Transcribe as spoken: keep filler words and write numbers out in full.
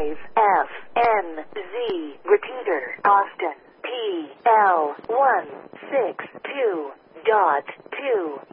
five F N Z. Repeater, Austin. P L one six two dot two